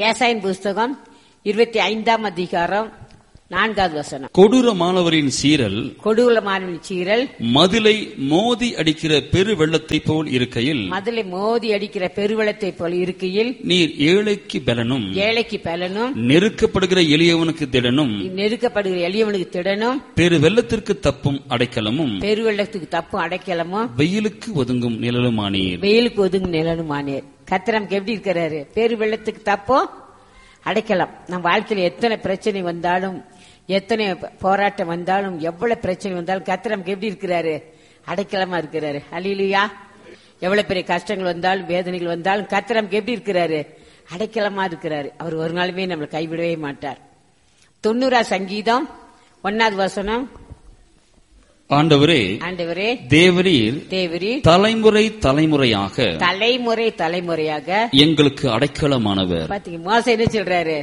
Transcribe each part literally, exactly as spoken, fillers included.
ஏசாயின் புஸ்தகம் இருபத்தி ஐந்தாம் அதிகாரம் நான்காவது வசனம். கொடூரமானவரின் சீரல் கொடூரமானவரின் சீரல் மதிலை மோதி அடிக்கிற பெரு வெள்ளத்தை போல் இருக்கையில் மதிலை மோதி அடிக்கிற பெருவெள்ளத்தை போல் இருக்கையில் நீர் ஏழைக்கு பலனும் ஏழைக்கு பலனும் நெருக்கப்படுகிற எளியவனுக்கு திடனும் நெருக்கப்படுகிற எளியவனுக்கு திடனும் பெரு வெள்ளத்திற்கு தப்பும் அடைக்கலமும் பெருவெள்ளத்துக்கு தப்பும் அடைக்கலமும் வெயிலுக்கு ஒதுங்கும் நிழலுமானீர். வெயிலுக்கு ஒதுங்கும் நிழலுமானீர். கர்த்தர் நமக்கு எப்படி இருக்கிறாரு? பெரு வெள்ளத்துக்கு தப்பும் அடைக்கலாம். நம் வாழ்க்கையில எத்தனை பிரச்சனை வந்தாலும், எத்தனை போராட்டம் வந்தாலும், எவ்வளவு பிரச்சனை வந்தாலும் கர்த்தர் நமக்கு எப்படி இருக்கிறாரு? அடைக்கலமா இருக்கிறாரு. அல்லேலூயா. எவ்வளவு பெரிய கஷ்டங்கள் வந்தாலும், வேதனைகள் வந்தாலும் கர்த்தர் நமக்கு எப்படி இருக்கிறாரு? அடைக்கலமா இருக்கிறாரு. அவர் ஒரு நாளுமே நம்மளை கைவிடவே மாட்டார். தொண்ணூறா சங்கீதம் ஒன்னாவது வசனம். ஆண்டவரே ஆண்டவரே தேவரீர் தேவரீர் தலைமுறை தலைமுறையாக தலைமுறை தலைமுறையாக எங்களுக்கு அடைக்கலமானவர். பாத்தீங்க, மோச என்ன சொல்றாரு?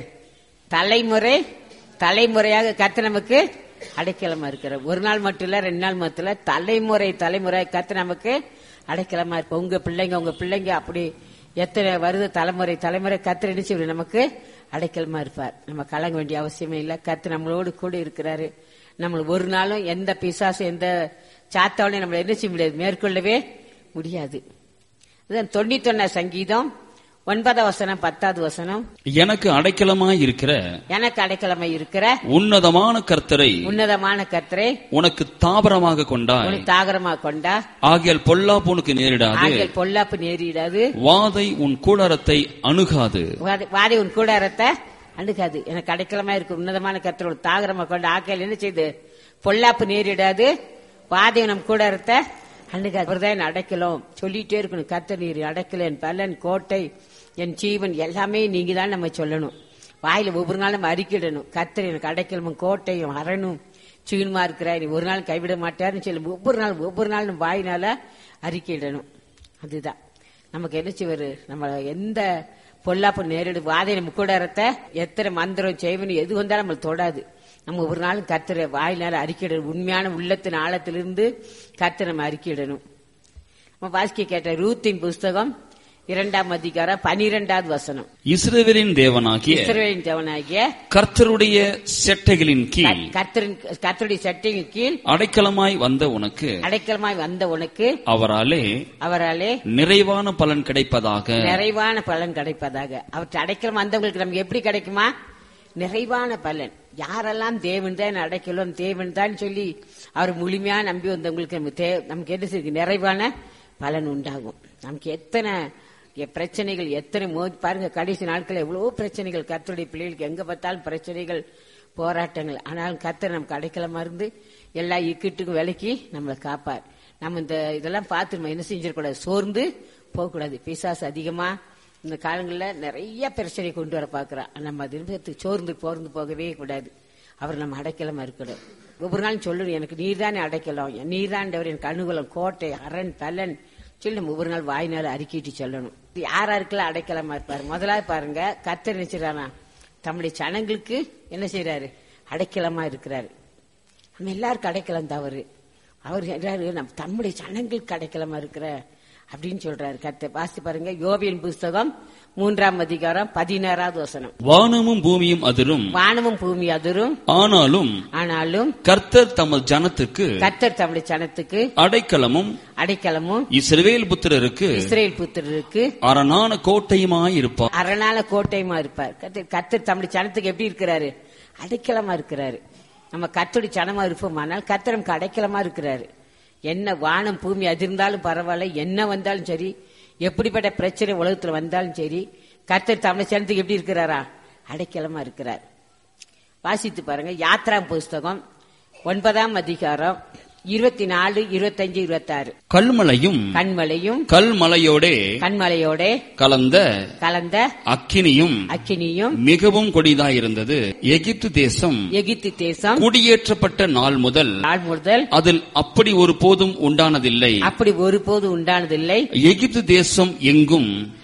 தலைமுறை தலைமுறையாக கர்த்தர் நமக்கு அடைக்கலமா இருக்கிறார். ஒரு நாள் மட்டும் இல்ல, ரெண்டு நாள் மட்டும் இல்ல, தலைமுறை தலைமுறை கர்த்தர் நமக்கு அடைக்கலமா இருக்கு. உங்க பிள்ளைங்க உங்க பிள்ளைங்க அப்படி எத்தனை வருது தலைமுறை தலைமுறை கர்த்தர் என்ன செய்வார்? நமக்கு அடைக்கலமா இருப்பார். நம்ம கலங்க வேண்டிய அவசியமே இல்ல. கர்த்தர் நம்மளோடு கூட இருக்கிறாரு. நம்மளுக்கு ஒரு நாளும் எந்த பிசாசும் எந்த சாத்தாவளையும் நம்மள என்ன செய்ய முடியாது, மேற்கொள்ளவே முடியாது. தொண்ணூத்தி ஒன்னா சங்கீதம் ஒன்பதாம் வசனம் பத்தாவது வசனம். எனக்கு அடைக்கலமாய் இருக்கிற எனக்கு அடைக்கலமாய் இருக்கிற உன்னதமான கர்த்தரை உன்னதமான கர்த்தரை உனக்கு தாபரமாக கொண்டாய். உனக்கு தாகரமாக கொண்டா ஆகியால் பொல்லாப்பு உனக்கு நேரிடாது. ஆகியால் பொல்லாப்பு நேரிடாது. வாதை உன் கூடாரத்தை அணுகாது. வாதை உன் கூடாரத்தை அணுகாது. எனக்கு அடைக்கலமா இருக்கு உன்னதமான கர்த்தரோட தாகரமா கொண்ட ஆக்கையில் என்ன செய்து பொல்லாப்பு நேரிடாது. வாதை நம் கூடாரத்தை அணுகாது. அவர்தான் அடைக்கலம் சொல்லிட்டே இருக்கணும். கர்த்தர் நீர் அடைக்கல, என் பலன், கோட்டை, என் ஜீவன் எல்லாமே நீங்க தான் நம்ம சொல்லணும். வாயில ஒவ்வொரு நாளும் நம்ம அறிக்கிடணும். கர்த்தர் எனக்கு அடைக்கலமும் கோட்டையும் அரணும் சீனுமா இருக்கிறார், ஒரு நாள் கைவிட மாட்டாருன்னு சொல்லி ஒவ்வொரு நாள் ஒவ்வொரு நாள் நம்ம வாயினால அறிக்கிடணும். அதுதான் நமக்கு என்ன செய்வாரு? நம்ம எந்த பொல்லாப்பு நேரிடு வாதை நம்ம கூடாரத்தை எத்தனை மந்திரம் செய்வனும் எது வந்தாலும் நம்மளை தொடாது. நம்ம ஒரு நாளும் கர்த்தரை வாயினால அறிக்கையிடணும். உண்மையான உள்ளத்தின் ஆழத்திலிருந்து கர்த்தரை நம்ம அறிக்கையிடணும். நம்ம வாசிக்க கேட்ட ரூத்தின் புஸ்தகம் இரண்டாம் அதிகாரம் பனிரெண்டாவது வசனம். இஸ்ரவேலின் தேவனாகிய இஸ்ரவேலின் தேவனாகிய கர்த்தருடைய செட்டைகளின் கீழ் கர்த்தரின் கர்த்தருடைய செட்டையின் கீழ் அடைக்கலமாய் வந்த உனக்கு அடைக்கலமாய் வந்த உனக்கு அவராலே அவராலே நிறைவான பலன் கிடைப்பதாக நிறைவான பலன் கிடைப்பதாக. அவற்றை அடைக்கலம் வந்தவங்களுக்கு நமக்கு எப்படி கிடைக்குமா? நிறைவான பலன். யாரெல்லாம் தேவன் தான் அடைக்கலம், தேவன் தான் சொல்லி அவர் முழுமையா நம்பி வந்தவங்களுக்கு நமக்கு நமக்கு என்ன செய்யுது? நிறைவான பலன் உண்டாகும். நமக்கு எத்தனை பிரச்சனைகள் எத்தனை மோதி பாருங்க, கடைசி நாட்கள் எவ்வளவோ பிரச்சனைகள். கர்த்தருடைய பிள்ளைகளுக்கு எங்க பார்த்தாலும் பிரச்சனைகள், போராட்டங்கள். ஆனாலும் கர்த்தர் நமக்கு அடைக்கலமா இருந்து எல்லா இக்கட்டுக்கும் விலக்கி நம்மளை காப்பார். நம்ம இந்த இதெல்லாம் பார்த்து நம்ம என்ன செஞ்சிடக்கூடாது? சோர்ந்து போகக்கூடாது. பிசாசு அதிகமா இந்த காலங்களில் நிறைய பிரச்சனை கொண்டு வர பாக்குறான். நம்ம அது சோர்ந்து போர்ந்து போகவே கூடாது. அவர் நம்ம அடைக்கலமா இருக்கணும். ஒவ்வொரு நாளும் சொல்லணும், எனக்கு நீர்தானே அடைக்கலாம், நீர்தாண்டவர் எனக்கு அனுகூலம், கோட்டை, அரண், பலன் சொல்லி நம்ம ஒவ்வொரு நாள் வாய்னால அறிக்கிட்டு சொல்லணும். யாராருக்கெல்லாம் அடைக்கலமா இருப்பாரு? முதலாவது பாருங்க, கர்த்தர் நினைச்சிடறானா தம்முடைய ஜனங்களுக்கு என்ன செய்யறாரு? அடைக்கலமா இருக்கிறாரு. நம்ம எல்லாருக்கும் அடைக்கலம் தவறு. அவர் நம்ம தம்முடைய ஜனங்களுக்கு அடைக்கலமா இருக்கிற அப்படின்னு சொல்றாரு கர்த்தர். வாசி பாருங்க, யோபின் புஸ்தகம் மூன்றாம் அதிகாரம் பதினாறாவது வசனம். வானமும் பூமியும் அதிரும், வானமும் பூமி அதிரும், ஆனாலும் ஆனாலும் கர்த்தர் தமது ஜனத்துக்கு கர்த்தர் தம்முடைய ஜனத்துக்கு அடைக்கலமும் அடைக்கலமும் இஸ்ரவேல் புத்திரருக்கு இஸ்ரேல் புத்திரருக்கு அரணான கோட்டையுமாய் இருப்பார். அரணான கோட்டையுமா இருப்பார். கர்த்தர் தம்முடைய ஜனத்துக்கு எப்படி இருக்கிறாரு? அடைக்கலமா இருக்கிறாரு. நம்ம கர்த்தருடைய ஜனமா இருப்போம். ஆனால் கர்த்தர் நமக்கு அடைக்கலமா இருக்கிறாரு. என்ன வானம் பூமி அதிர்ந்தாலும் பரவாயில்ல, என்ன வந்தாலும் சரி, எப்படிப்பட்ட பிரச்சனை உலகத்துல வந்தாலும் சரி, கர்த்தர் தமிழ் ஜனத்துக்கு எப்படி இருக்கிறாரா? அடைக்கலமா இருக்கிறார். வாசித்து பாருங்க, யாத்ரா புஸ்தகம் ஒன்பதாம் அதிகாரம் இருபத்தி நாலு இருபத்தஞ்சு இருபத்தி ஆறு. கல்மலையும் கண்மலையும் கல்மலையோடே கண்மலையோட கலந்த கலந்த அக்கினியும் அக்கினியும் மிகவும் கொடிதாயிருந்தது. எகிப்து தேசம் எகிப்து தேசம் குடியேற்றப்பட்ட நாள் முதல் நாள் முதல் அதில் அப்படி ஒரு போதும் உண்டானதில்லை. அப்படி ஒரு போதும் உண்டானதில்லை. எகிப்து தேசம் எங்கும்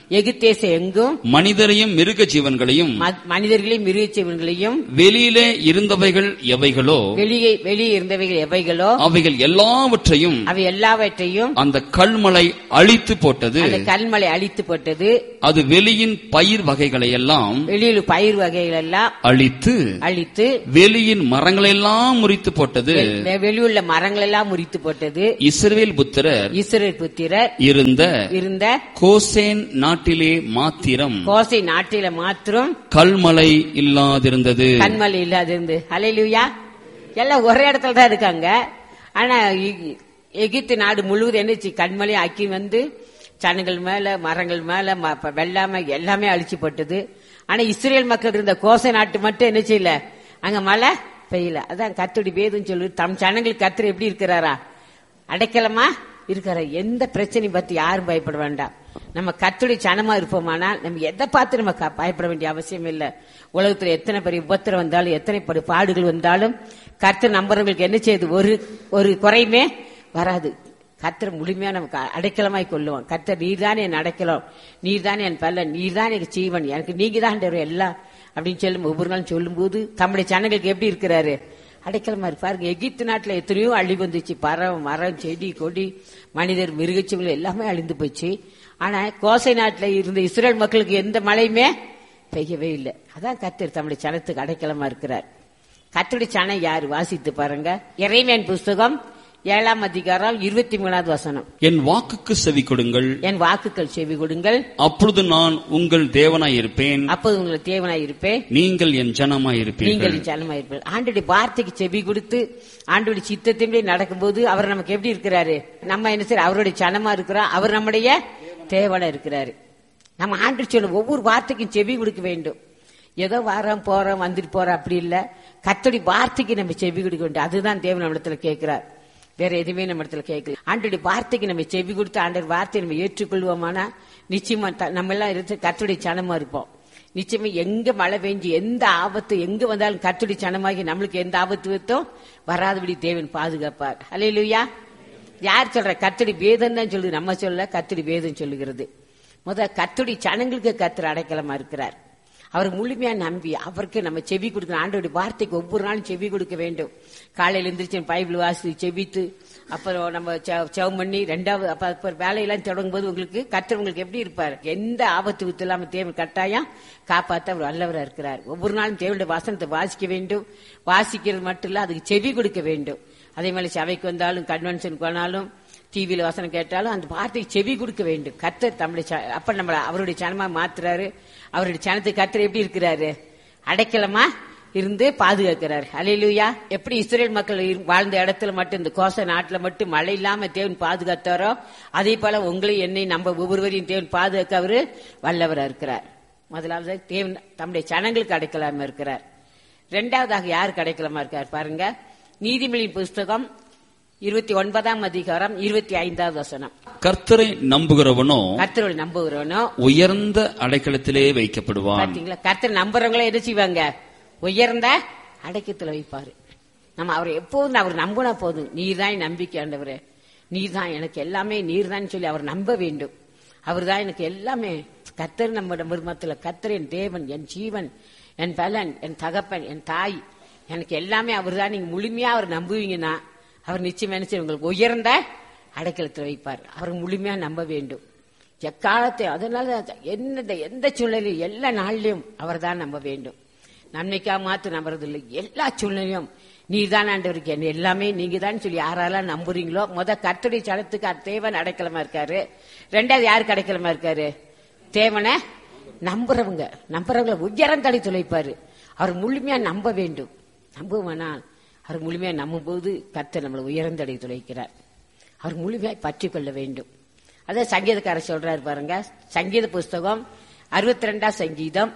எகிப்தேசம் எங்கும் மனிதரையும் மிருக ஜீவன்களையும் ம- மனிதர்களையும் மிருக ஜீவன்களையும் வெளியிலே இருந்தவைகள் எவைகளோ வெளியே வெளியே இருந்தவைகள் எவைகளோ அவைகள் எல்லாவற்றையும் அவை எல்லாவற்றையும் அந்த கல்மலை அழித்து போட்டது. அந்த கல்மலை அழித்து போட்டது. அது வெளியின் பயிர் வகைகளை எல்லாம் வெளியில் பயிர் வகைகள் எல்லாம் அழித்து அழித்து வெளியின் மரங்களெல்லாம் முறித்து போட்டது. வெ- வெளியுள்ள மரங்கள் எல்லாம் முறித்து போட்டது. இஸ்ரவேல் புத்திரர் இஸ்ரவேல் புத்திரர் இருந்த இருந்த கோசேன் நாட்டிலே மாத்திரம் கோசை நாட்டில மாத்திரம் கல்மலை இல்லாதிருந்தது. கண்மலை இல்லாதிருந்து. ஹல்லேலூயா. எல்லாம் ஒரே இடத்துல தான் இருக்காங்க. ஆனா எ- எகிப்து நாடு முழுவதும் என்னச்சு கண்மலை ஆக்கி வந்து சனங்கள் மேல மரங்கள் மேல ம- ப- வெள்ளாம எல்லாமே அழிச்சு போட்டது. ஆனா இஸ்ரேல் மக்கள் இருந்த கோசை நாட்டு மட்டும் என்ன செய்யல, அங்க மழை பெய்யல. அதான் கர்த்தருடைய வேதம் சொல்லு, தம் ஜனங்களுக்கு கர்த்தர் எப்படி இருக்கிறாரா, அடைக்கலமா இருக்கிற. எந்த பிரச்சனையும் பத்தி யாரும் பயப்பட வேண்டாம். நம்ம கர்த்தருடைய ஜனமா இருப்போமானால் நம்ம எதை பார்த்து நம்ம க- பயப்பட வேண்டிய அவசியம் இல்லை. உலகத்துல எத்தனை பெரிய உபத்திரம் வந்தாலும் எத்தனை பெரிய பாடுகள் வந்தாலும் கர்த்தர் நம்புறவங்களுக்கு என்ன செய்யுது, ஒரு ஒரு குறையுமே வராது. கர்த்தர் முழுமையா நமக்கு அடைக்கலமாய் கொள்ளுவான். கர்த்தர் நீர்தானே என் அடைக்கலம், நீர்தானே என் பல்லன், நீர்தான் எனக்கு ஜீவன், எனக்கு நீங்க தான் எல்லாம் அப்படின்னு சொல்லும் ஒவ்வொரு நாளும் சொல்லும் போது தம்முடைய ஜனங்களுக்கு எப்படி இருக்கிறாரு, அடைக்கலமா இருப்பாருங்க. எகிப்து நாட்டுல எத்தனையோ அழிவு வந்துச்சு. பறவை, மரம், செடி, கொடி, மனிதர், மிருகச்சீவங்கள் எல்லாமே அழிந்து போச்சு. ஆனா கோசை நாட்டுல இருந்த இஸ்ரேல் மக்களுக்கு எந்த மழையுமே பெய்யவே இல்லை. அதான் கர்த்தர் தம்முடைய ஜனத்துக்கு அடைக்கலமா இருக்கிறார். கர்த்தருடைய ஜனம் யாரு, வாசித்து பாருங்க. எரேமியாவின் புஸ்தகம் ஏழாம் அதிகாரம் இருபத்தி மூணாவது வசனம். என் வாக்குக்கு செவி கொடுங்கள், என் வாக்குகள் செவி கொடுங்கள், அப்பொழுது நான் உங்கள் தேவனாய் இருப்பேன், அப்போது உங்களை தேவனாய் இருப்பேன், நீங்கள் என் ஜனமாய் நீங்கள் இருப்பீர்கள். என் ஜனமாய் இருப்பீர்கள். ஆண்டுடைய வார்த்தைக்கு செவி கொடுத்து ஆண்டுடைய சித்தத்தின்படி நடக்கும்போது அவர் நமக்கு எப்படி இருக்கிறாரு, நம்ம என்ன செய்ய அவருடைய ஜனமா இருக்கிறோம், அவர் நம்முடைய தேவனா இருக்கிறாரு. நம்ம ஆண்டு சொல்லும் ஒவ்வொரு வார்த்தைக்கும் செவி கொடுக்க வேண்டும். ஏதோ வாரம் போறோம் வந்துட்டு போறோம் அப்படி இல்ல, கர்த்தருடைய வார்த்தைக்கு நம்ம செவி கொடுக்க வேண்டும். அதுதான் தேவன் நம்ம இடத்துல கேட்கிறார், வேற எதுவுமே நம்ம இடத்துல கேட்கல. ஆண்டுடைய வார்த்தைக்கு நம்ம செவி கொடுத்து ஆண்டவர் வார்த்தையை நம்ம ஏற்றுக்கொள்வோமானா நிச்சயமா த- நம்ம எல்லாம் இருந்து கர்த்தருடைய சனமா இருப்போம். நிச்சயமா எங்க மழை பெஞ்சு எந்த ஆபத்து எங்க வந்தாலும் கர்த்தருடைய சனமாகி நம்மளுக்கு எந்த ஆபத்து வைத்தோம் வராதபடி தேவன் பாதுகாப்பார். அல்லேலூயா. யார் சொல்ற, கர்த்தருடைய வேதம் தான் சொல்லுது, நம்ம சொல்ல கர்த்தருடைய வேதம் சொல்லுகிறது. முத கர்த்தருடைய சனங்களுக்கு கர்த்தர் அடைக்கலமா இருக்கிறார். அவர் முழுமையா நம்பி அவருக்கு நம்ம செவி கொடுக்கணும். ஆண்டவருடைய வார்த்தைக்கு ஒவ்வொரு நாளும் செவி கொடுக்க வேண்டும். காலையில எந்திரிச்சு பைபிள் வாசி செவித்து அப்புறம் நம்ம செவம் பண்ணி ரெண்டாவது அப்ப அப்புறம் வேலையெல்லாம் தொடங்கும் போது உங்களுக்கு கர்த்தர் உங்களுக்கு எப்படி இருப்பார், எந்த ஆபத்து வித்து இல்லாம தேவன் கட்டாயம் காப்பாற்ற அவர் வல்லவரா இருக்கிறார். ஒவ்வொரு நாளும் தேவனுடைய வசனத்தை வாசிக்க வேண்டும். வாசிக்கிறது மட்டும் இல்ல, அதுக்கு செவி கொடுக்க வேண்டும். அதே மாதிரி சபைக்கு வந்தாலும் கன்வென்ஷனுக்கு போனாலும் டிவியில வசனம் கேட்டாலும் அந்த வார்த்தைக்கு செவி கொடுக்க வேண்டும். கர்த்தர் தம்முடைய ச- அப்ப நம்மள அவருடைய சனமா மாத்துறாரு. அவருடைய சனத்துக்கு கர்த்தர் எப்படி இருக்கிறாரு, அடைக்கலமா இருந்து பாதுகாக்கிறார். அல்லேலூயா. எப்படி இஸ்ரேல் மக்கள் இரு- வாழ்ந்த இடத்துல மட்டும் இந்த கோச நாட்டுல மட்டும் மழை இல்லாம தேவன் பாதுகாத்தாரோ அதே போல உங்களையும் என்னை நம்ம ஒவ்வொருவரையும் தேவன் பாதுகாக்க அவரு வல்லவரா இருக்கிறார். முதலாவது தேவன் தம்முடைய சனங்களுக்கு அடைக்கலாம இருக்கிறார். இரண்டாவதாக யாருக்கு அடைக்கலமா இருக்கார் பாருங்க. நீதிமொழியின் புஸ்தகம் இருபத்தி ஒன்பதாம் அதிகாரம் இருபத்தி ஐந்தாவது வசனம். கர்த்தரை நம்புகிறவனோ கர்த்தரை நம்புகிறவனோ உயர்ந்த அடைக்கலத்திலே வைக்கப்படுவான். பாத்தீங்களா, கர்த்தர் நம்புறவங்களே என்ன செய்வாங்க, உயர்ந்த அடைக்கத்துல வைப்பாரு. நம்ம அவரை எப்போதும் அவர் நம்பினா போதும். நீர் தான் நம்பிக்கை ஆண்டவரே, நீர் தான் எனக்கு எல்லாமே, நீர் தான் சொல்லி அவர் நம்ப வேண்டும். அவர் தான் எனக்கு எல்லாமே. கர்த்தர் நம்ம மருமத்துல கர்த்தர் என் தேவன், என் ஜீவன், என் பலன், என் தகப்பன், என் தாய், எனக்கு எல்லாமே அவர் தான். நீங்க முழுமையா அவர் நம்புவீங்கன்னா அவர் நிச்சயம் என்ன செய்ய உங்களுக்கு உயர்ந்த அடைக்கலத்தில் வைப்பார். அவர் முழுமையா நம்ப வேண்டும் எக்காலத்தை. அதனால எந்த எந்த சூழ்நிலையும் எல்லா நாளிலும் அவர் தான் நம்ப வேண்டும். நன்மைக்கா மாத்து நம்புறதில்லை, எல்லா சூழ்நிலையும் நீர் தான் ஆண்டவருக்கு என்ன எல்லாமே நீங்க தான் சொல்லி யாரெல்லாம் நம்புறீங்களோ முத கர்த்தருடைய சனத்துக்கு தேவன் அடைக்கலமா இருக்காரு. ரெண்டாவது யாருக்கு அடைக்கலமா இருக்காரு, தேவனை நம்புறவங்க. நம்புறவங்களை உயரந்தடை துளைப்பாரு. அவர் முழுமையா நம்ப வேண்டும். நம்புவானால் அவர் முழுமையா நம்பும் போது கர்த்தர் நம்மளை உயர்ந்தடை துளைக்கிறார். அவர் முழுமையாய் பற்றி கொள்ள வேண்டும். அதான் சங்கீதக்காரர் சொல்றாரு பாருங்க. சங்கீத புஸ்தகம் அறுபத்தி ரெண்டாம் சங்கீதம்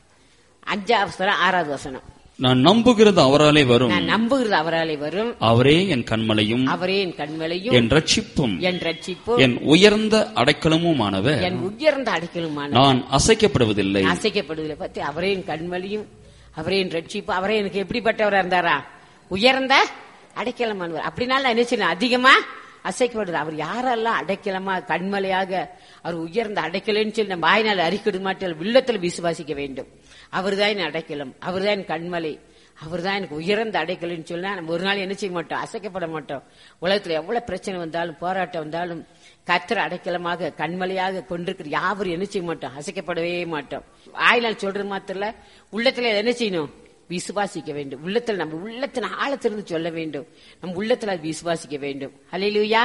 அஞ்சாவது வசனம் ஆறாவது வசனம். நான் நம்புகிறது அவராலே வரும், நான் நம்புகிறது அவராலே வரும், அவரே என் கண்மலையும் அவரே என் கண்மலையும் என் ரட்சிப்பும் என் ரட்சிப்பும் என் உயர்ந்த அடைக்கலமுமானவர், என் உயர்ந்த அடைக்கலுமான நான் அசைக்கப்படுவதில்லை. அசைக்கப்படுவதில்லை பத்தி அவரே என் கண்மலையும் அவரே என் ரட்சிப்பு. அவரே எனக்கு எப்படிப்பட்டவரா இருந்தாரா, உயர்ந்த அடைக்கலமானவர். அப்படினால என்ன செய்யணும், அதிகமா அசைக்கப்படுது. அவர் யாரெல்லாம் அடைக்கலமா கண்மலையாக அவர் உயர்ந்த அடைக்கலன்னு சொல்லி நம்ம வாயினால் அறிக்கிட மாட்டோம், உள்ளத்தில் விசுவாசிக்க வேண்டும். அவர்தான் என் அடைக்கலம், அவர்தான் என் கண்மலை, அவர்தான் எனக்கு உயர்ந்த அடைக்கலன்னு சொன்னா நம்ம ஒரு நாள் என்ன செய்ய மாட்டோம், அசைக்கப்பட மாட்டோம். உலகத்துல எவ்வளவு பிரச்சனை வந்தாலும் போராட்டம் வந்தாலும் கர்த்தர் அடைக்கலமாக கண்மலையாக கொண்டிருக்கிற யாவரும் என்ன செய்ய மாட்டோம், அசைக்கப்படவே மாட்டோம். வாயினால் சொல்றது மாத்திர உள்ளத்துல என்ன செய்யணும், விசுவாசிக்க வேண்டும். உள்ளத்துல நம்ம உள்ளத்தின் ஆழத்திலிருந்து சொல்ல வேண்டும், நம்ம உள்ளத்துல விசுவாசிக்க வேண்டும். ஹல்லேலூயா.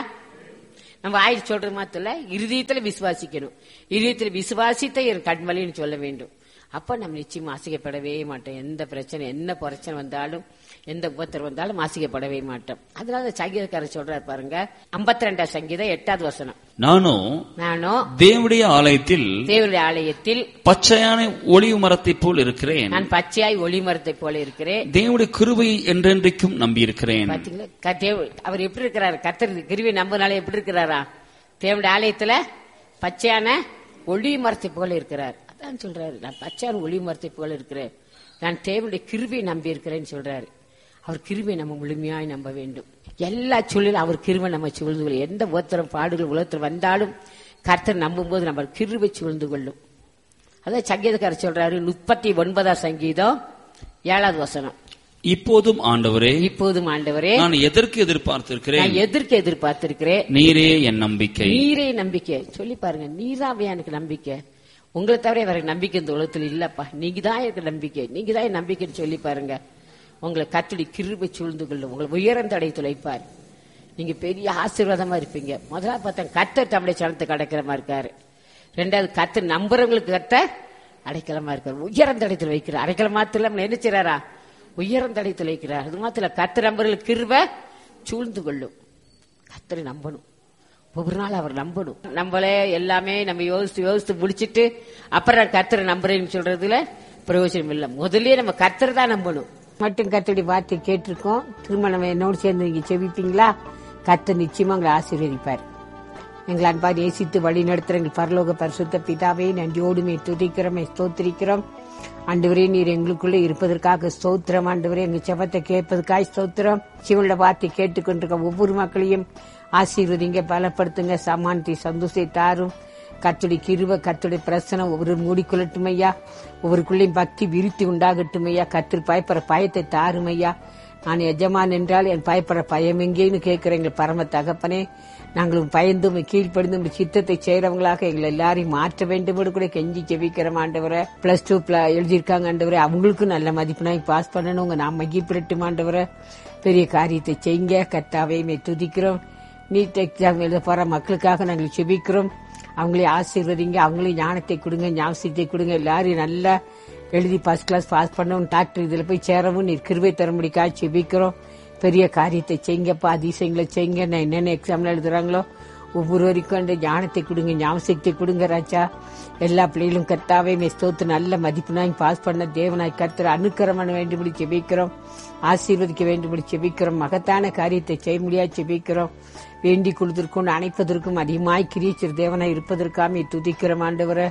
நம்ம வாயில் சொல்றது மாத்திர இருதயத்துல விசுவாசிக்கணும். இருதயத்துல விசுவாசித்த என் கண்மலைன்னு சொல்ல வேண்டும். அப்ப நம்ம நிச்சயமா அசைக்கப்படவே மாட்டோம். எந்த பிரச்சனை என்ன பிரச்சனை வந்தாலும் எந்த உபத்திரம் வந்தாலும் அசைக்கப்படவே மாட்டோம். அதனால சங்கீதக்காரர் சொல்றாரு பாருங்க, ஐம்பத்தி ரெண்டாம் சங்கீதம் எட்டாவது வசனம். நானும் நானும் தேவனுடைய ஆலயத்தில் தேவனுடைய ஆலயத்தில் பச்சையான ஒளிவு மரத்தை போல் இருக்கிறேன். நான் பச்சையாய் ஒளி மரத்தை போல இருக்கிறேன். தேவனுடைய கிருபை என்றென்றைக்கும் நம்பி இருக்கிறேன். பாத்தீங்களா, அவர் எப்படி இருக்கிறாரு, கர்த்தர் கிருபை நம்பினாலே எப்படி இருக்கிறாரா, தேவனுடைய ஆலயத்துல பச்சையான ஒளி மரத்தை போல இருக்கிறார். அதான் சொல்றாரு, நான் பச்சையான ஒளி மரத்தை போல இருக்கிறேன், நான் தேவனுடைய கிருபை நம்பி இருக்கிறேன்னு சொல்றாரு. அவர் கிருபை நம்ம முழுமையாய் நம்ப வேண்டும். எல்லா சூழலும் அவர் கிருபை நம்ம சூழ்ந்து கொள்ளும். எந்த உலகத்திலும் பாடுகள் உலகத்தில் வந்தாலும் கர்த்தர் நம்பும் போது நம்ம கிருபை சூழ்ந்து கொள்ளும். அதான் சங்கீதக்காரர் சொல்றாரு, முப்பத்தி ஒன்பதாம் சங்கீதம் ஏழாவது வசனம். இப்போதும் ஆண்டவரே, இப்போதும் ஆண்டவரே, நான் எதற்கு எதிர்பார்த்திருக்கிறேன், நான் எதற்கு எதிர்பார்த்திருக்கிறேன், நீரே என் நம்பிக்கை. நீரே நம்பிக்கை. சொல்லி பாருங்க, நீராவே எனக்கு நம்பிக்கை. உங்களை தவிர எனக்கு நம்பிக்கை இந்த உலகத்தில் இல்லப்பா, நீங்க தான் எனக்கு நம்பிக்கை, நீங்க தான் என் நம்பிக்கைன்னு சொல்லி பாருங்க. உங்களை கர்த்தருடைய கிருபை சூழ்ந்து கொள்ளும், உங்களை உயர்ந்த அடை துளைப்பார். நீங்க பெரிய ஆசீர்வாதமா இருப்பீங்க. முதல்ல பார்த்தா கர்த்தர் தம்முடைய சனத்துக்கு அடைக்கலமா இருக்காரு. ரெண்டாவது கர்த்தர் நம்புறவங்களுக்கு கர்த்தர் அடைக்கலமா இருக்காரு, உயர்ந்த அடைத்துல வைக்கிறார். அடைக்கல மாத்திரம் என்ன செய்றாரா, உயர்ந்த அடைத்துல வைக்கிறார். அது மாத்திரம் கர்த்தர் நம்புறவங்களுக்கு கிருபை சூழ்ந்து கொள்ளும். கர்த்தரை நம்பணும், ஒவ்வொரு நாள் அவர் நம்பணும். நம்மளே எல்லாமே நம்ம யோசித்து யோசித்து முடிச்சிட்டு அப்புறம் கர்த்தரை நம்புறேன்னு சொல்றதுல பிரயோஜனம் இல்லை. முதல்ல நம்ம கர்த்தரை தான் நம்பணும். மட்டும் கர்த்தருடைய வார்த்தை கேட்டிருக்கோம். திரும்ப நம்ம என்னோடு சேர்ந்து நீங்க செபிப்பீங்களா? கர்த்தர் நிச்சயமா உங்களை ஆசீர்வதிப்பார். எங்களை அன்பார் நேசித்து வழி நடத்துற எங்கள் பரலோக பரிசுத்த பிதாவே, நன்றியோடுமே துதிக்கிறோம், ஸ்தோத்திரிக்கிறோம். ஆண்டவரே, நீர் எங்களுக்குள்ள இருப்பதற்காக ஸ்தோத்திரம். ஆண்டவரே, எங்க செபத்தை கேட்பதற்காக ஸ்தோத்திரம். சிவனுடைய வார்த்தை கேட்டுக்கொண்டிருக்க ஒவ்வொரு மக்களையும் ஆசீர்வதிங்க, பலப்படுத்துங்க, சமானத்தை சந்தோஷத்தை தாரும். கர்த்தருடைய கிருபை கர்த்தருடைய பிரசனம் ஒவ்வொரு மூடிக்கொள்ளட்டும் ஐயா. ஒவ்வொருக்குள்ளேயும் பக்தி விருத்தி உண்டாகட்டும் ஐயா. கர்த்தர் பயப்படுற பயத்தை தாரும் ஐயா. நான் எஜமான் என்றால் என் பயப்படுற பயம் எங்கேன்னு கேட்கிறேன் எங்கள் பரம தகப்பனே. நாங்களும் பயந்தும் கீழ்ப்படிந்தும் சித்தத்தை செய்யறவங்களாக எங்களை எல்லாரையும் மாற்ற வேண்டும் கூட கெஞ்சி ஜெபிக்கிறோம் ஆண்டவரை. பிளஸ் டூ எழுதியிருக்காங்க ஆண்டவரை, அவங்களுக்கும் நல்ல மதிப்பெண்ணாய் பாஸ் பண்ணணும். நான் மகிழ்ப்பிடட்டும் ஆண்டவரை. பெரிய காரியத்தை செய்யுங்க கர்த்தாவே, மே துதிக்கிறோம். நீட் எக்ஸாம் எழுத போற மக்களுக்காக நாங்கள் செபிக்கிறோம். அவங்களே ஆசீர்வதிங்க, அவங்களையும் ஞானத்தை கொடுங்க, ஞாபகத்தை கொடுங்க. எல்லாரையும் நல்லா எழுதி ஃபர்ஸ்ட் கிளாஸ் பாஸ் பண்ணவும், டாக்டர் இதுல போய் சேரவும் நீர் கிருபை தரும்படிக்காக செபிக்கிறோம். பெரிய காரியத்தை செய்யுங்கப்பா, அதிசயங்களை செய்யுங்க. நான் என்னென்ன எக்ஸாம்ல எழுதுறாங்களோ ஒவ்வொருவருக்கும் அந்த ஞானத்தை கொடுங்க, ஞாபகத்தை கொடுங்க ராஜா. எல்லா பிள்ளைகளும் கர்த்தாவே ஸ்தோத்திர நல்ல மதிப்புனாய் பாஸ் பண்ண தேவனாய் கர்த்தர் அனுக்கிரம வேண்டும்படி செபிக்கிறோம். ஆசீர்வதிக்க வேண்டும்படி செபிக்கிறோம். மகத்தான காரியத்தை செய்ய முடியாது செபிக்கிறோம். வேண்டிக் கொள்வதற்கும் அணைப்பதற்கும் அதிகமாய் கிரீச்சர் தேவனாய் இருப்பதற்காக துதிக்கிறோம் ஆண்டவரை.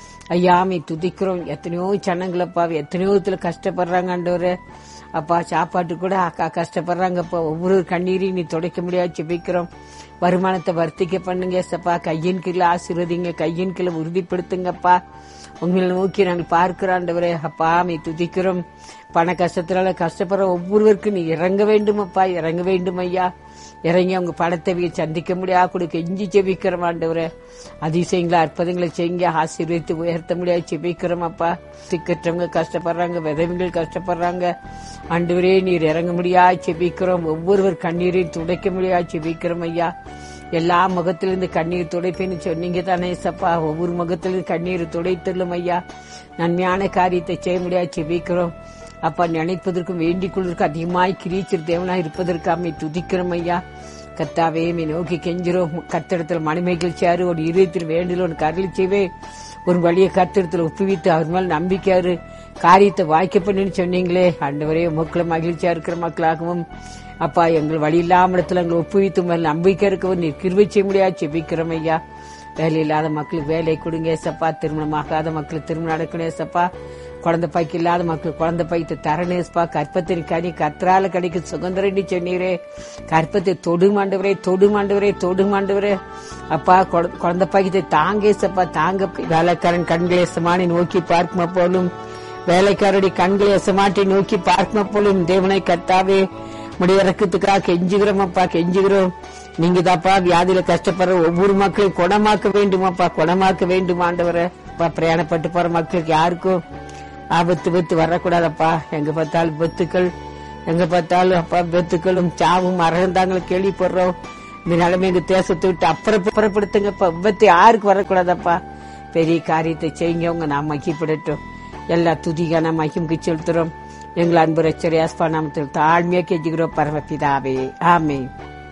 ஐயாமை துதிக்கிறோம். எத்தனையோ சனங்களப்பா எத்தனையோ இதுல கஷ்டப்படுறாங்க ஆண்டவரை. அப்பா சாப்பாட்டு கூட அக்கா கஷ்டப்படுறாங்கப்பா. ஒவ்வொரு கண்ணீரையும் நீ துடைக்க முடியாது செபிக்கிறோம். வருமானத்தை வர்த்திக்க பண்ணுங்க சப்பா. கையின் கீழே ஆசீர்வதிங்க, கையின் கீழே உறுதிப்படுத்துங்கப்பா. உங்களை நோக்கி நாங்கள் பார்க்கிறாண்டவரே. அப்பா நீ துதிக்கிறோம். பண கஷ்டத்தினால கஷ்டப்படுற ஒவ்வொருவருக்கும் நீ இறங்க வேண்டும் அப்பா, இறங்க வேண்டும் ஐயா. இறங்கி அவங்க பணத்தை சந்திக்க முடியாது கூட கெஞ்சி செபிக்கிறோம் ஆண்டவரே. அதிசயங்களா அற்புதங்களை செய்யுங்க, ஆசீர்வதித்து உயர்த்த முடியாது செபிக்கிறோம் அப்பா. திக்கற்றவங்க கஷ்டப்படுறாங்க, விதவைகள் கஷ்டப்படுறாங்க ஆண்டவரே. நீர் இறங்க முடியாது செபிக்கிறோம். ஒவ்வொருவர் கண்ணீரையும் துடைக்க முடியாது செபிக்கிறோம் ஐயா. எல்லா முகத்திலிருந்து கண்ணீர் துடைப்பேன்னு சொன்னீங்க தானே சப்பா. ஒவ்வொரு முகத்திலிருந்து கண்ணீர் துடைத்துள்ளும் ஐயா. நன்மையான காரியத்தை செய்ய முடியாது செபிக்கிறோம் அப்பா. நினைப்பதற்கும் வேண்டிக் கொள்வதற்கும் அதிகமாய் கிரீச்சர் தேவனாய் இருப்பதற்காக துதிக்கிறோம் ஐயா. கர்த்தாவே மீ நோக்கி கெஞ்சிரோம். கர்த்தரிடத்துல மணிமைகள் சேரு ஒரு இருபத்தி வேண்டில் ஒரு கருளி செய்வே ஒரு வழியை கர்த்தரிடத்துல ஒப்புவித்து அவர் மேல நம்பிக்கையாரு காரியத்தை வாய்க்க பண்ணுன்னு சொன்னீங்களே ஆண்டவரே. மக்களை மகிழ்ச்சியா இருக்கிற மக்களாகவும் அப்பா எங்கள் வழி இல்லாம இடத்துல எங்களை ஒப்புவித்து மேல நம்பிக்கை இருக்கவும் நீர் கிருபை செய்ய முடியாது செபிக்கிறோம் ஐயா. வேலை இல்லாத மக்களுக்கு வேலை கொடுங்க சப்பா. திருமணமாகாத மக்களுக்கு திருமணம் நடக்கணும் சப்பா. குழந்தை பாய்க்கு இல்லாத மக்கள் குழந்தை பாய்த்து தரணேஸ்பா. கற்பத்தின் கனி கத்ரால கிடைக்கும் சுதந்திரன்னு சொன்னீரே. கற்பத்தை தொடு மாண்டவரே, தொடு மாண்டவரே, தொடு மாண்டவரே. அப்பா குழந்தை பாய்க்கத்தை தாங்கேசப்பா, தாங்க. வேலைக்காரன் கண்களை எசமானி நோக்கி பார்க்குமா போலும், வேலைக்காரருடைய கண்களை எசமாட்டி நோக்கி பார்க்குமா போலும். தேவனை கர்த்தாவே முடிய இறக்கத்துக்காக கெஞ்சுகிறோம் அப்பா, கெஞ்சுகிறோம். நீங்க தாப்பா வியாதியில கஷ்டப்படுற ஒவ்வொரு மக்களையும் குணமாக்க வேண்டுமாப்பா, குணமாக்க வேண்டும் ஆண்டவரை. பிரயாணப்பட்டு போற மக்களுக்கு யாருக்கும் ஆபத்து பத்து வரக்கூடாதப்பா. எங்க பார்த்தாலும் விபத்துக்கள், எங்க பார்த்தாலும் அப்பா விபத்துக்களும் சாவும் மறந்தாங்களும் கேள்விப்படுறோம். இந்த நிலைமை எங்க தேசத்தை விட்டு அப்புறப்படுத்துங்கப்பா. விபத்து யாருக்கு வரக்கூடாதப்பா. பெரிய காரியத்தை செய்யுங்க, உங்க நாம் மகிப்படட்டும். எல்லா துதிகா நாம் மகிமுக்கு செலுத்துறோம். எங்கள் அன்பு ரச்சரியாஸ்பா நாமத்தில் தாழ்மையா கெஞ்சுகிறோம் பரமபிதாவே, ஆமென்.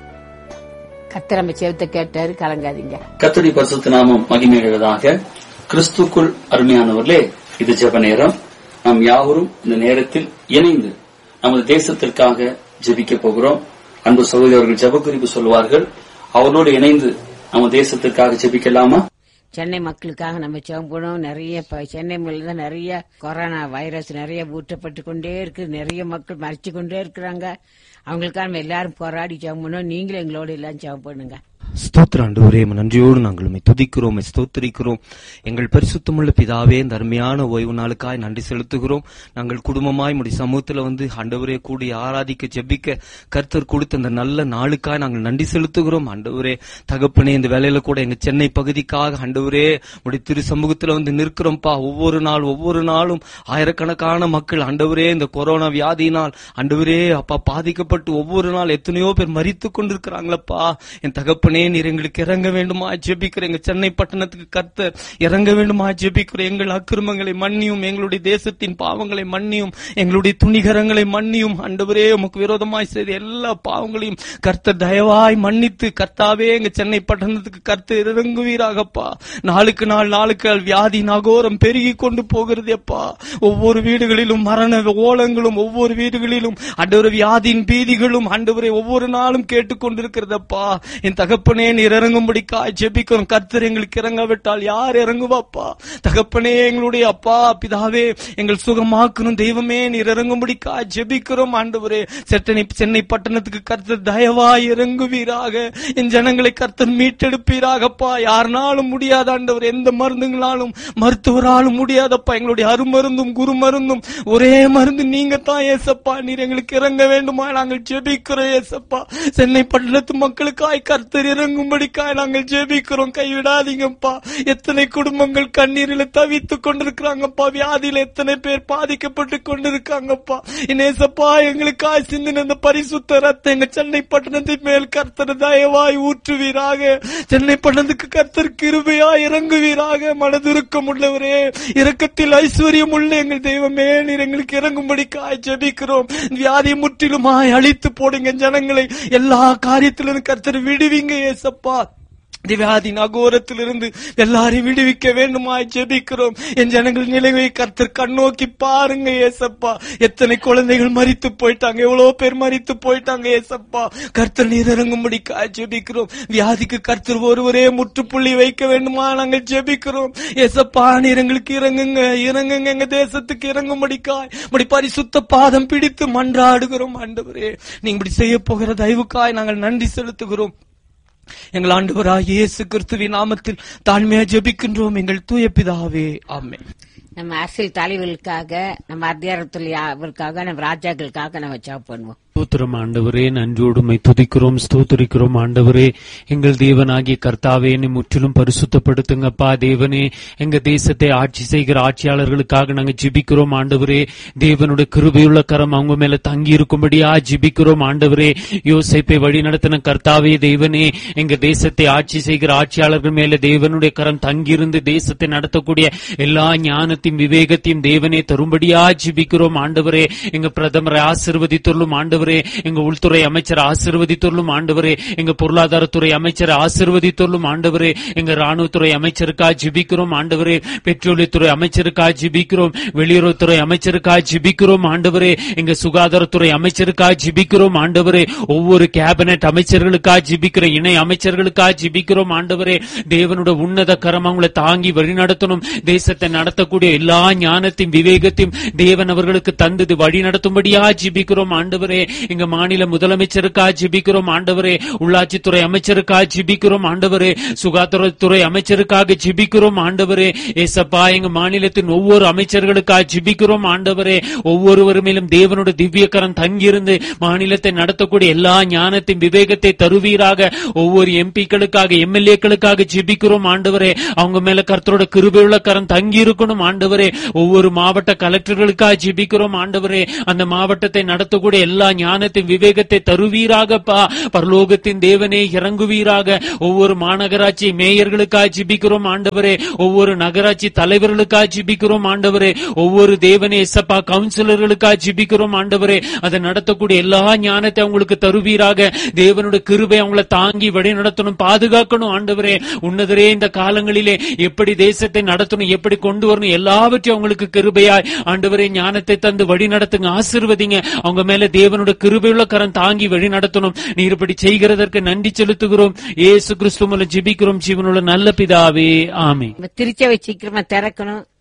கர்த்தர் நம்ம செவத்தை கேட்டாரு, கலங்காதீங்க. கர்த்தருடைய பரிசுத்த நாமம் மகிமையுள்ளதாக. கிறிஸ்துக்குள் அருமையானவர்களே, இது ஜெப நேரம். நாம் யாவரும் இந்த நேரத்தில் இணைந்து நமது தேசத்திற்காக ஜெபிக்க போகிறோம். அன்பு சகோதரர்கள் ஜெப குறிப்பு சொல்வார்கள். அவரோடு இணைந்து நம்ம தேசத்திற்காக ஜெபிக்கலாமா? சென்னை மக்களுக்காக நம்ம ஜெபம் பண்ணுவோம். நிறைய சென்னை மேல தான் நிறைய கொரோனா வைரஸ் நிறைய ஊற்றப்பட்டு கொண்டே இருக்கு. நிறைய மக்கள் மறைச்சு கொண்டே இருக்கிறாங்க. அவங்களுக்காக நம்ம எல்லாரும் போராடி ஜெபம் பண்ணுவோம். நீங்களும் எங்களோட எல்லாம் ஜெபம் பண்ணுங்க. ஸ்தோத்திர ஆண்டவரே, நன்றியோடு நாங்கள் உம்மை துதிக்கிறோம், ஸ்தோத்திரிக்கிறோம். எங்கள் பரிசுத்தமுள்ள பிதாவே, இந்த அருமையான ஓய்வு நாளுக்காய் நன்றி செலுத்துகிறோம். நாங்கள் குடும்பமாய் முடி சமூகத்துல வந்து ஆண்டவரே கூடி ஆராதிக்க ஜெபிக்க கர்த்தர் கொடுத்த அந்த நல்ல நாளுக்காய் நாங்கள் நன்றி செலுத்துகிறோம். ஆண்டவரே தகப்பனே, இந்த வேலையில கூட எங்க சென்னை பகுதிக்காக ஆண்டவரே முடி திரு சமூகத்துல வந்து நிற்கிறோம்ப்பா. ஒவ்வொரு நாள் ஒவ்வொரு நாளும் ஆயிரக்கணக்கான மக்கள் ஆண்டவரே இந்த கொரோனா வியாதியினால் ஆண்டவரே அப்பா பாதிக்கப்பட்டு ஒவ்வொரு நாள் எத்தனையோ பேர் மரித்து கொண்டிருக்கிறாங்களப்பா. என் தகப்பனே, நீர் எங்களுக்கு இறங்க வேண்டுமா ஜெபிக்கிறேன். எங்க சென்னை பட்டணத்துக்கு கர்த்தர் இறங்க வேண்டுமா ஜெபிக்கிறேன். எங்கள் அக்கிரமங்களை மன்னியும், எங்களுடைய தேசத்தின் பாவங்களை மன்னியும், எங்களுடைய துணிகரங்களை மன்னியும். ஆண்டவரே உமக்கு விரோதமாய் செய்த எல்லா பாவங்களையும் கர்த்தர் தயவாய் மன்னித்து கர்த்தாவே எங்க சென்னை பட்டணத்துக்கு கர்த்தர் இறங்குவீராகப்பா. நாளுக்கு நாள் நாளுக்கு நாள் வியாதி நகோரம் பெருகி கொண்டு போகிறது அப்பா. ஒவ்வொரு வீடுகளிலும் மரண ஓலங்களும், ஒவ்வொரு வீடுகளிலும் ஆண்டவரே வியாதியின் பீதிகளும் ஆண்டவரே ஒவ்வொரு நாளும் கேட்டுக்கொண்டிருக்கிறதப்பா. என் தகப்பனே, நீர் இறங்கும்படிக்கா ஜெபிக்கிறோம். கர்த்தர் எங்களுக்கு இறங்காவிட்டால் யார் இறங்குவாப்பா? தகப்பனே, எங்களுடைய அப்பா பிதாவே எங்கள் சுகமாக்கணும் தெய்வமே, நீர் இறங்கும்படிக்கா ஜெபிக்கிறோம். ஆண்டவரே சென்னை சென்னை பட்டணத்துக்கு கர்த்தர் தயவாய் இறங்குவீராக. என் ஜனங்களை கர்த்தர் மீட்டெடுப்பீராகப்பா. யாருனாலும் முடியாத ஆண்டவர், எந்த மருந்துகளாலும் மருத்துவராலும் முடியாதப்பா. எங்களுடைய அருமருந்தும் குரு மருந்தும் ஒரே மருந்து நீங்க தான் ஏசப்பா. நீர் எங்களுக்கு இறங்க வேண்டுமா நாங்கள் ஜெபிக்கிறோம் ஏசப்பா. சென்னை பட்டணத்து மக்களுக்காய் கர்த்தர் இறங்கும்படிக்காய் நாங்கள் ஜெபிக்கிறோம். கைவிடாதீங்கப்பா. எத்தனை குடும்பங்கள் கண்ணீரில தவித்துக் கொண்டிருக்கிறாங்கப்பா. வியாதியில எத்தனை பேர் பாதிக்கப்பட்டு கொண்டிருக்காங்கப்பா. இனேசப்பா, எங்களுக்காய் சிந்தின இந்த பரிசுத்த ரத்தம் எங்க சென்னை பட்டணத்தின் மேல் கர்த்தர் தயவாய் ஊற்றுவீராக. சென்னை பட்டணத்துக்கு கர்த்தர் கிருபையாய் இறங்குவீராக. மனதிருக்கம் உள்ளவரே, இரக்கத்தில் ஐஸ்வர்யம் உள்ள எங்கள் தெய்வமே, நீர் எங்களுக்கு இறங்கும்படிக்காய் ஜெபிக்கிறோம். வியாதியை முற்றிலுமாய் அழித்து போடுங்க. ஜனங்களை எல்லா காரியத்திலும் கர்த்தர் விடுவீங்க ஏசப்பா. வியாதி நகோரத்திலிருந்து எல்லாரையும் விடுவிக்க வேண்டுமாய் ஜெபிக்கிறோம். என் ஜனங்கள் நிலையை கர்த்தர் கண்ணோக்கி பாருங்க ஏசப்பா. எத்தனை குழந்தைகள் மரித்து போயிட்டாங்க, எவ்வளவு பேர் மரித்து போயிட்டாங்க ஏசப்பா. கர்த்தர் நீர் இறங்கும்படிக்காய் ஜெபிக்கிறோம். வியாதிக்கு கர்த்தர் ஒருவரே முற்றுப்புள்ளி வைக்க வேண்டுமா நாங்கள் ஜெபிக்கிறோம் ஏசப்பா. நீர் எங்களுக்கு இறங்குங்க, இறங்குங்க. எங்க தேசத்துக்கு இறங்கும்படிக்காய் முடி பரிசுத்த பாதம் பிடித்து மன்றாடுகிறோம். ஆண்டவரே, நீங்க இப்படி செய்ய போகிற தயவுக்காய் நாங்கள் நன்றி செலுத்துகிறோம். எங்கள் ஆண்டவராகிய இயேசு கிறிஸ்துவின் நாமத்தில் தாழ்மையா ஜெபிக்கின்றோம் எங்கள் தூய பிதாவே, ஆமென். நம்ம அரசியல் தலைவர்களுக்காக, நம்ம அதிகாரத்துக்காக, நம்ம ராஜாக்களுக்காக நம்ம ஜெபம் பண்ணுவோம். ஸ்தோத்திரம் ஆண்டவரே, நன்றியோடுமை துதிக்கிறோம், ஸ்தோத்திரிக்கிறோம் ஆண்டவரே. எங்கள் தேவனாகிய கர்த்தாவே, என்னை முற்றிலும் பரிசுத்தப்படுத்துங்கப்பா. தேவனே, எங்க தேசத்தை ஆட்சி செய்கிற ஆட்சியாளர்களுக்காக நாங்கள் ஜெபிக்கிறோம் ஆண்டவரே. தேவனுடைய கிருபையுள்ள கரம் அவங்க மேல தங்கி இருக்கும்படியா ஜெபிக்கிறோம் ஆண்டவரே. யோசேப்பை வழி நடத்தின கர்த்தாவே, தேவனே, எங்க தேசத்தை ஆட்சி செய்கிற ஆட்சியாளர்கள் மேல தேவனுடைய கரம் தங்கியிருந்து தேசத்தை நடத்தக்கூடிய எல்லா ஞானத்தையும் விவேகத்தையும் தேவனே தரும்படியா ஜெபிக்கிறோம் ஆண்டவரே. எங்க பிரதமரை ஆசீர்வதித்துள்ளும் ஆண்டவரே. ஆண்டவரே. எங்க உள்துறை அமைச்சர் ஆசீர்வதித்தொள்ளும் ஆண்டவரே. எங்க பொருளாதாரத்துறை அமைச்சர் ஆசீர்வதித்தொள்ளும் ஆண்டவரே. எங்க ராணுவத்துறை அமைச்சருக்காக ஜெபிக்கிறோம் ஆண்டவரே. பெட்ரோலியத்துறை அமைச்சருக்காக ஜெபிக்கிறோம். வெளியுறவுத்துறை அமைச்சருக்காக ஜெபிக்கிறோம் ஆண்டவரே. எங்க சுகாதாரத்துறை அமைச்சருக்காக ஜெபிக்கிறோம் ஆண்டவரே. ஒவ்வொரு கேபினெட் அமைச்சர்களுக்காக ஜெபிக்கிற இணை அமைச்சர்களுக்காக ஜெபிக்கிறோம் ஆண்டவரே. தேவனுடைய உன்னத கரம் அவங்களை தாங்கி வழிநடத்தணும். தேசத்தை நடத்தக்கூடிய எல்லா ஞானத்தையும் விவேகத்தையும் தேவன் அவர்களுக்கு தந்தது வழி நடத்தும்படியா ஜெபிக்கிறோம் ஆண்டவரே. எங்க மாநில முதலமைச்சருக்காக ஜெபிக்கிறோம் ஆண்டவரே. உள்ளாட்சித்துறை அமைச்சருக்காக ஜெபிக்கிறோம் ஆண்டவரே. சுகாதாரத்துறை அமைச்சருக்காக ஜெபிக்கிறோம் ஆண்டவரே. ஏசப்பா, எங்க மாநிலத்தின் ஒவ்வொரு அமைச்சர்களுக்காக ஜெபிக்கிறோம் ஆண்டவரே. ஒவ்வொருவர் மேலும் தேவனுடைய திவ்யக்கரம் தங்கியிருந்து மாநிலத்தை நடத்தக்கூடிய எல்லா ஞானத்தையும் விவேகத்தை தருவீராக. ஒவ்வொரு எம்பிக்களுக்காக எம்எல்ஏக்களுக்காக ஜெபிக்கிறோம் ஆண்டவரே. அவங்க மேல கர்த்தரோட கிருபையுள்ள கரம் தங்கி இருக்கணும் ஆண்டவரே. ஒவ்வொரு மாவட்ட கலெக்டர்களுக்காக ஜெபிக்கிறோம் ஆண்டவரே. அந்த மாவட்டத்தை நடத்தக்கூடிய எல்லா ஞானத்தின் விவேகத்தை தருவீராகப்பா. பரலோகத்தின் தேவனே இறங்குவீராக. ஒவ்வொரு மாநகராட்சி மேயர்களுக்காக ஜெபிக்கிறோம் ஆண்டவரே. ஒவ்வொரு நகராட்சி தலைவர்களுக்காக ஜெபிக்கிறோம் ஆண்டவரே. ஒவ்வொரு தேவனே எசப்பா கவுன்சிலர்களுக்காக ஜெபிக்கிறோம் ஆண்டவரே. அதை நடத்தக்கூடிய எல்லா ஞானத்தை அவங்களுக்கு தருவீராக. தேவனுடைய கிருபை அவங்களை தாங்கி வழி நடத்தணும், பாதுகாக்கணும் ஆண்டவரே. உன்னதரே, இந்த காலங்களிலே எப்படி தேசத்தை நடத்தணும், எப்படி கொண்டு வரணும், எல்லாவற்றையும் அவங்களுக்கு கிருபையாய் ஆண்டவரே ஞானத்தை தந்து வழி நடத்துங்க, ஆசீர்வதிங்க. அவங்க மேல தேவனுடைய கிருபையுள்ள கரம் தாங்கி வழி நடத்தணும். நீர் இப்படி செய்கிறதற்கு நன்றி செலுத்துகிறோம். இயேசு கிறிஸ்து மூலம் ஜெபிக்கிறோம் ஜீவனுள்ள நல்ல பிதாவே, ஆமென். திருச்சபை சீக்கிரமா திறக்கணும்.